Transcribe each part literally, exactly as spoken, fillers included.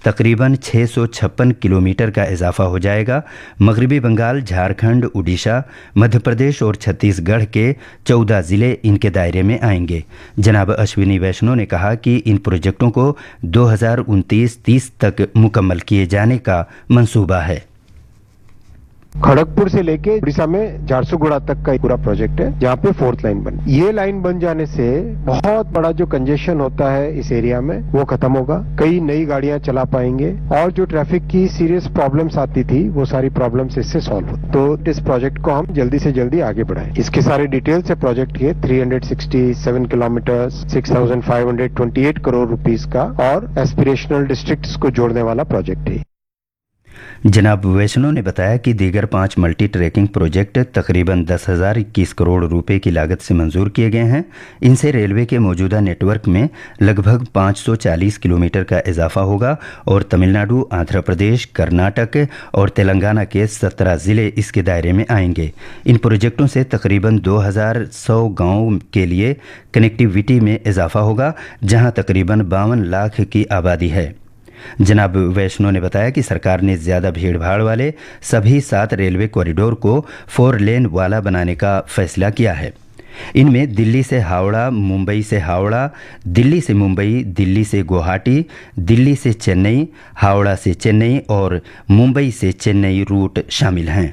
तकरीबन छः सौ छप्पन किलोमीटर का इजाफा हो जाएगा। मगरबी बंगाल, झारखंड, उड़ीसा, मध्य प्रदेश और छत्तीसगढ़ के चौदह ज़िले इनके दायरे में आएंगे। जनाब अश्विनी वैष्णव ने कहा कि इन प्रोजेक्टों को दो हज़ार उनतीस तीस तक मुकम्मल किए जाने का मंसूबा है। खड़गपुर से लेके उड़ीसा में झारसुगुड़ा तक का पूरा प्रोजेक्ट है, जहाँ पे फोर्थ लाइन बन ये लाइन बन जाने से बहुत बड़ा जो कंजेशन होता है इस एरिया में वो खत्म होगा। कई नई गाड़ियां चला पाएंगे और जो ट्रैफिक की सीरियस प्रॉब्लम्स आती थी वो सारी प्रॉब्लम्स इससे सॉल्व हो। तो इस प्रोजेक्ट को हम जल्दी से जल्दी आगे बढ़ाएं। इसके सारे डिटेल्स है प्रोजेक्ट के तीन सौ सरसठ किलोमीटर, छह हज़ार पाँच सौ अट्ठाईस करोड़ रुपीस का और एस्पिरेशनल डिस्ट्रिक्ट्स को जोड़ने वाला प्रोजेक्ट है। जनाब वैष्णव ने बताया कि दीगर पांच मल्टी ट्रैकिंग प्रोजेक्ट तकरीबन दस हज़ार इक्कीस करोड़ रुपए की लागत से मंजूर किए गए हैं। इनसे रेलवे के मौजूदा नेटवर्क में लगभग पाँच सौ चालीस किलोमीटर का इजाफा होगा और तमिलनाडु, आंध्र प्रदेश, कर्नाटक और तेलंगाना के सत्रह ज़िले इसके दायरे में आएंगे। इन प्रोजेक्टों से तकरीबन दो हज़ार सौ गाँव के लिए कनेक्टिविटी में इजाफा होगा, जहाँ तकरीबन बावन लाख की आबादी है। जनाब वैष्णव ने बताया कि सरकार ने ज़्यादा भीड़ भाड़ वाले सभी सात रेलवे कॉरिडोर को फोर लेन वाला बनाने का फैसला किया है। इनमें दिल्ली से हावड़ा, मुंबई से हावड़ा, दिल्ली से मुंबई, दिल्ली से गुवाहाटी, दिल्ली से चेन्नई, हावड़ा से चेन्नई और मुंबई से चेन्नई रूट शामिल हैं।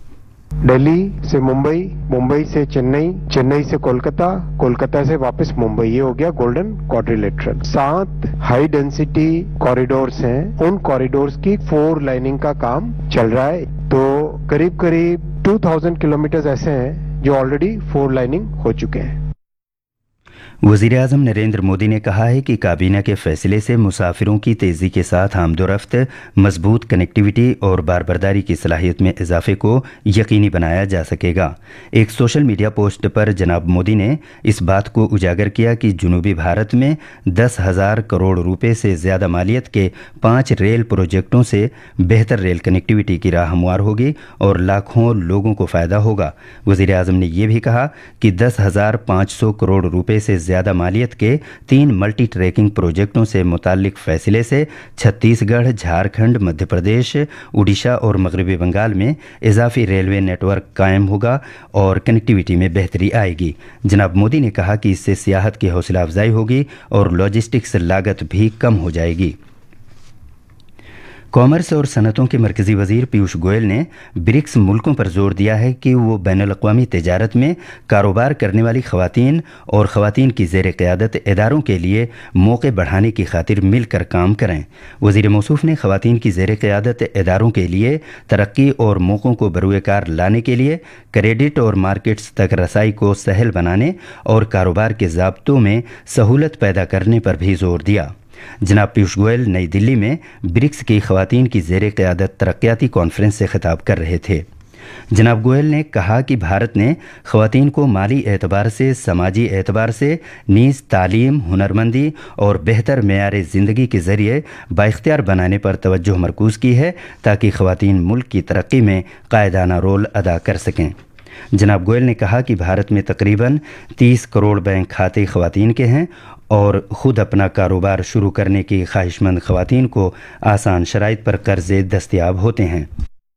दिल्ली से मुंबई, मुंबई से चेन्नई, चेन्नई से कोलकाता, कोलकाता से वापस मुंबई, ये हो गया गोल्डन क्वाड्रिलेटरल। सात हाई डेंसिटी कॉरिडोर्स हैं, उन कॉरिडोर्स की फोर लाइनिंग का काम चल रहा है। तो करीब करीब दो हज़ार किलोमीटर ऐसे हैं जो ऑलरेडी फोर लाइनिंग हो चुके हैं। वज़ीर आज़म नरेंद्र मोदी ने कहा है कि काबीना के फैसले से मुसाफिरों की तेज़ी के साथ आमदोरफ्त, मजबूत कनेक्टिविटी और बारबरदारी की सलाहियत में इजाफे को यकीनी बनाया जा सकेगा। एक सोशल मीडिया पोस्ट पर जनाब मोदी ने इस बात को उजागर किया कि जनूबी भारत में दस हज़ार करोड़ रुपए से ज़्यादा मालियत के पाँच रेल प्रोजेक्टों से बेहतर रेल कनेक्टिविटी की राह हमवार होगी और लाखों लोगों को फ़ायदा होगा। वज़ीर आज़म ने यह भी कहा कि दस हज़ार पाँच सौ करोड़ रुपए से ज़्यादा मालियत के तीन मल्टी ट्रैकिंग प्रोजेक्टों से मुताल्लिक फैसले से छत्तीसगढ़, झारखंड, मध्य प्रदेश, उड़ीसा और मगरबी बंगाल में इजाफी रेलवे नेटवर्क कायम होगा और कनेक्टिविटी में बेहतरी आएगी। जनाब मोदी ने कहा कि इससे सियाहत की हौसला अफजाई होगी और लॉजिस्टिक्स लागत भी कम हो जाएगी। कॉमर्स और सनतों के मरकज़ी वज़ीर पीयूष गोयल ने ब्रिक्स मुल्कों पर जोर दिया है कि वो बैनुल-अक़वामी तिजारत में कारोबार करने वाली ख़वातीन और ख़वातीन की ज़ेर क़यादत इदारों के लिए मौक़े बढ़ाने की खातिर मिलकर काम करें। वज़ीर मौसूफ़ ने ख़वातीन की ज़ेर क़यादत इदारों के लिए तरक्की और मौक़ों को बरूएकार लाने के लिए क्रेडिट और मार्केट्स तक रसाई को सहल बनाने और कारोबार के ज़ाब्तों में सहूलत पैदा करने पर भी जोर दिया। जनाब पीयूष गोयल नई दिल्ली में ब्रिक्स की ख़वातीन की ज़ेर क़यादत तरक्याती कॉन्फ्रेंस से खिताब कर रहे थे। जनाब गोयल ने कहा कि भारत ने ख़वातीन को माली एतबार से, समाजी एतबार से नीज़ तालीम, हुनरमंदी और बेहतर मेयार ज़िंदगी के ज़रिए बाइख्तियार बनाने पर तवज्जो मरकूज़ की है ताकि ख़वातीन मुल्क की तरक्की में कायदाना रोल अदा कर सकें। जनाब गोयल ने कहा कि भारत में तकरीबन तीस करोड़ बैंक खाते ख़वातीन के हैं और ख़ुद अपना कारोबार शुरू करने की ख्वाहिशमंद ख़वातीन को आसान शराइत पर कर्ज़े दस्तयाब होते हैं।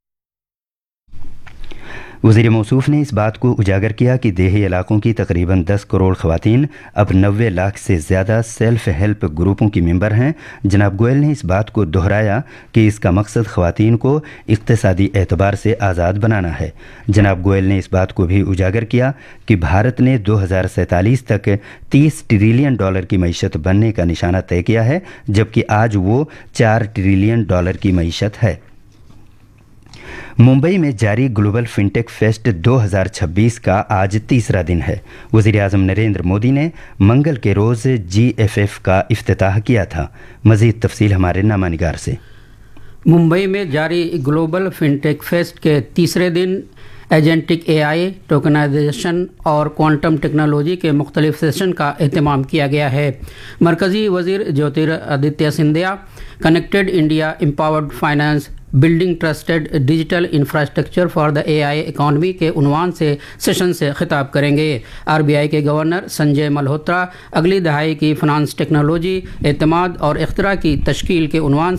वज़ीर मौसूफ़ ने इस बात को उजागर किया कि देही इलाकों की तकरीबन दस करोड़ ख़वातीन अब नब्बे लाख से ज़्यादा सेल्फ हेल्प ग्रुपों की मेंबर हैं। जनाब गोयल ने इस बात को दोहराया कि इसका मकसद ख़वातीन को इक़्तिसादी एतबार से आज़ाद बनाना है। जनाब गोयल ने इस बात को भी उजागर किया कि भारत ने दो हज़ार सैंतालीस तक तीस ट्रिलियन डॉलर की मईशत बनने का निशाना तय किया है, जबकि आज वो चार ट्रिलियन डॉलर की मईशत है। मुंबई में जारी ग्लोबल फिनटेक फेस्ट दो हज़ार छब्बीस का आज तीसरा दिन है। वज़ीर आज़म नरेंद्र मोदी ने मंगल के रोज़ जी एफ एफ का इफ्तिताह किया था। मज़ीद तफसील हमारे नामानिगार से। मुंबई में जारी ग्लोबल फिनटेक फेस्ट के तीसरे दिन एजेंटिक एआई, टोकनाइजेशन और क्वांटम टेक्नोलॉजी के मुख्तलिफ सेशन का एहतमाम किया गया है। मरकज़ी वज़ीर Jyotiraditya Scindia connected India, empowered finance, building trusted digital infrastructure for the AI economy के उन्वान से सेशन से खिताब करेंगे। आरबीआई के गवर्नर संजय मल्होत्रा अगली दहाई की फाइनेंस टेक्नोलॉजी, एतमाद और इख्तिरा की तश्कील के उन्वान